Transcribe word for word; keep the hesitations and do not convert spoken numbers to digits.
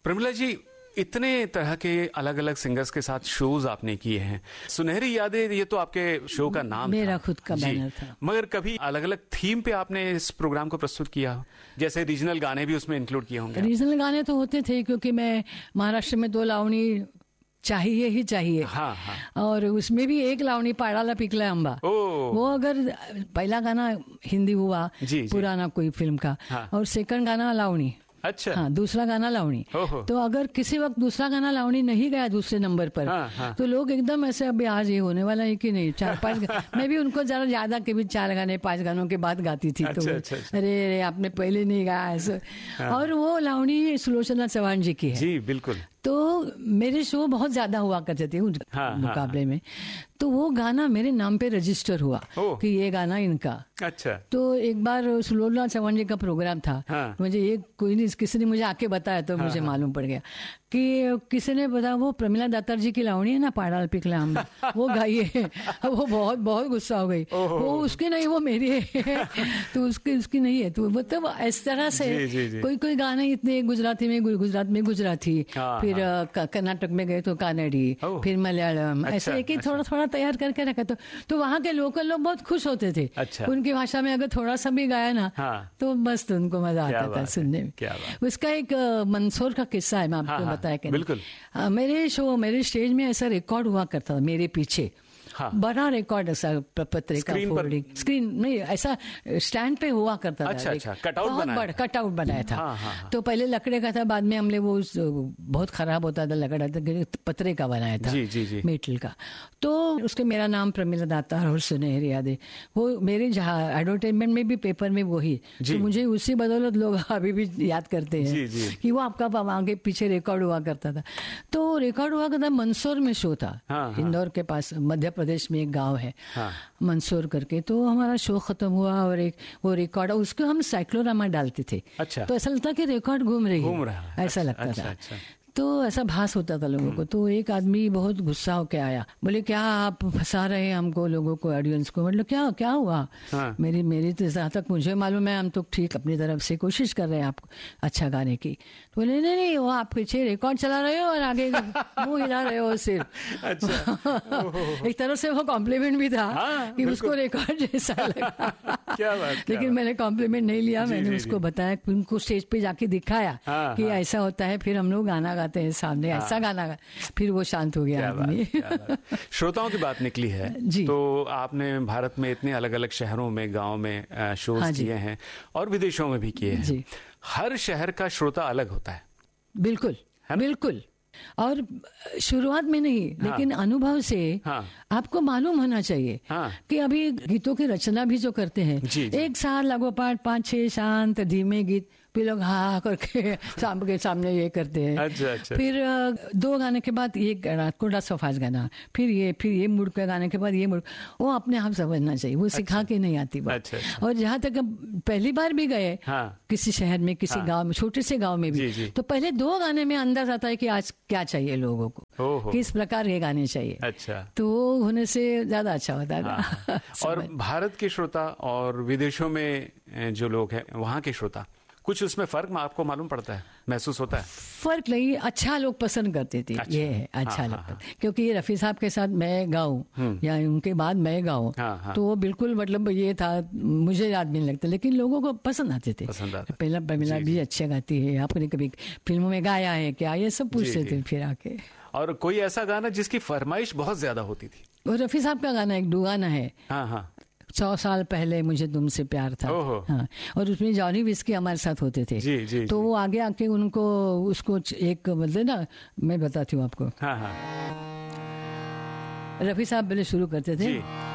प्रमिला जी, इतने तरह के अलग अलग सिंगर्स के साथ शोज आपने किए हैं। सुनहरी यादें ये तो आपके शो का नाम मेरा था, खुद का बैनर था। मगर कभी अलग अलग थीम पे आपने इस प्रोग्राम को प्रस्तुत किया, जैसे रीजनल गाने भी उसमें इंक्लूड किए होंगे? रीजनल गाने तो होते थे, क्योंकि मैं महाराष्ट्र में दो लावणी चाहिए ही चाहिए। हाँ, हाँ। और उसमें भी एक लावणी पाड़ाला पिकला अम्बा, वो अगर पहला गाना हिंदी हुआ जी, पुराना कोई फिल्म का, हाँ। और सेकंड गाना लावणी, अच्छा, हाँ, दूसरा गाना लावणी। तो अगर किसी वक्त दूसरा गाना लावणी नहीं गया दूसरे नंबर पर, हाँ, हाँ। तो लोग एकदम ऐसे अभी आज ये होने वाला है कि नहीं, चार पांच मैं भी उनको जरा ज्यादा के भी चार गाने पांच गानों के बाद गाती थी। अच्छा, तो अच्छा, अच्छा। अरे अरे आपने पहले नहीं गाया ऐसे, हाँ। और वो लावणी सुलोचना चौहान जी की है। जी बिल्कुल। तो मेरे शो बहुत ज्यादा हुआ करते थे उस हाँ, मुकाबले हाँ, में, तो वो गाना मेरे नाम पे रजिस्टर हुआ कि ये गाना इनका। अच्छा। तो एक बार सुलोचना चौहान जी का प्रोग्राम था, हाँ। मुझे एक कोई नहीं, किसी ने मुझे आके बताया तो हाँ, मुझे हाँ, मालूम पड़ गया कि किसी ने बताया वो प्रमिला दातार जी की लावणी है ना, पाड़ाल पिकला अम्बा, वो गाइए। वो बहुत बहुत गुस्सा हो गई, वो उसकी नहीं, वो मेरी है। तो उसकी उसकी नहीं है। तो मतलब इस तरह से जी, जी, जी। कोई कोई गाने इतने, गुजराती में गुजरात में गुजराती, फिर कर्नाटक में गए तो कानड़ी, फिर मलयालम, ऐसे एक ही थोड़ा थोड़ा तैयार करके रखा। तो तो वहाँ के लोकल लोग बहुत खुश होते थे। अच्छा। उनकी भाषा में अगर थोड़ा सा भी गाया ना, हाँ। तो बस उनको मजा आता था सुनने में। उसका एक मंदसौर का किस्सा है, मैं आपको हाँ, बताया कि बिल्कुल। मेरे शो, मेरे स्टेज में ऐसा रिकॉर्ड हुआ करता था मेरे पीछे, हाँ। बड़ा रिकॉर्ड ऐसा पत्रिका फोल्डिंग, स्क्रीन नहीं, ऐसा स्टैंड पे हुआ करता था। अच्छा, अच्छा, कटआउट बनाया, कटआउट बनाया था। हाँ, हाँ, तो पहले लकड़े का था, बाद में हमने वो बहुत खराब होता था लकड़ा, पत्रे का बनाया था, जी, जी, जी। मेटल का। तो उसके मेरा नाम प्रमिला दातार और सुनहरी यादें, वो मेरे जहाँ एडवर्टाइजमेंट में भी, पेपर में वही, तो मुझे उसी बदौलत लोग अभी भी याद करते हैं जी, जी। कि वो आपका आगे पीछे रिकॉर्ड हुआ करता था। तो रिकॉर्ड हुआ करता मंदसौर में शो था, इंदौर के पास, मध्य प्रदेश में एक गांव है हाँ। मंदसौर करके। तो हमारा शो खत्म हुआ और एक वो रिकॉर्ड, उसको हम साइक्लोरामा डालते थे। अच्छा। तो ऐसा लगता कि रिकॉर्ड घूम रही घूम रहा है, ऐसा अच्छा, लगता अच्छा, था अच्छा। तो ऐसा भास होता था लोगों को। तो एक आदमी बहुत गुस्सा होके आया, बोले क्या आप फंसा रहे हैं हमको, लोगों को, ऑडियंस को। मतलब क्या क्या हुआ? हाँ। मेरी मेरी तो जहाँ तक मुझे मालूम है हम तो ठीक अपनी तरफ से कोशिश कर रहे हैं आपको अच्छा गाने की। तो बोले नहीं नहीं, वो आप पीछे रिकॉर्ड चला रहे हो और आगे मुंह हिला रहे हो सिर। अच्छा। एक तरह से वो कॉम्प्लीमेंट भी था हाँ, कि उसको रिकॉर्ड जैसा लगा। क्या बात, लेकिन मैंने कॉम्प्लीमेंट नहीं लिया, मैंने उसको बताया, उनको स्टेज पे जाके दिखाया कि ऐसा होता है, फिर हम लोग गाना गाते हैं सामने, हाँ। ऐसा गाना गा, फिर वो शांत हो गया आदमी। श्रोताओं की बात निकली है जी। तो आपने भारत में इतने अलग अलग शहरों में, गांव में शोज हाँ किए हैं और विदेशों में भी किए हैं जी। हर शहर का श्रोता अलग होता है। बिल्कुल बिल्कुल। और शुरुआत में नहीं, हाँ। लेकिन अनुभव से हाँ। आपको मालूम होना चाहिए हाँ। कि अभी गीतों की रचना भी जो करते हैं जी, जी। एक साल लगोपाठ पाँच छह शांत धीमे गीत, फिर लोग हाँ करके साम के सामने ये करते हैं। अच्छा, अच्छा। फिर दो गाने के बाद ये कोडा सफाज गाना, फिर ये फिर ये मुड़ के गाने के बाद ये मुड़, वो अपने आप समझना चाहिए, वो अच्छा। सिखा के नहीं आती बात। अच्छा, अच्छा। और जहाँ तक पहली बार भी गए हाँ। किसी शहर में, किसी हाँ। गाँव में, छोटे से गाँव में भी जी, जी। तो पहले दो गाने में अंदाज आता है कि आज क्या चाहिए लोगों को, किस प्रकार के गाने चाहिए। अच्छा। तो वो होने से ज्यादा अच्छा होता था हाँ। और भारत के श्रोता और विदेशों में जो लोग हैं वहाँ के श्रोता, कुछ उसमें फर्क आपको मालूम पड़ता है, महसूस होता है? फर्क नहीं, अच्छा लोग पसंद करते थे अच्छा, ये है अच्छा हाँ, लगता हाँ, क्योंकि ये रफी साहब के साथ मैं गाऊं या उनके बाद मैं गाऊं हाँ, हाँ, तो वो बिल्कुल मतलब ये था, मुझे याद भी नहीं लगता, लेकिन लोगों को पसंद आते थे। पहला प्रमिला भी अच्छे गाती है, आपने कभी फिल्मों में गाया है क्या, ये सब पूछते थे फिर आके। और कोई ऐसा गाना जिसकी फरमाइश बहुत ज्यादा होती थी? वो रफी साहब का गाना एक डुगाना है, हाँ हाँ, सौ साल पहले मुझे तुमसे प्यार था हाँ। और उसमें जॉनी विस्की हमारे साथ होते थे जी, जी, तो वो आगे आके उनको उसको एक मतलब ना, मैं बताती हूँ आपको हाँ, हाँ। रफी साहब पहले शुरू करते थे,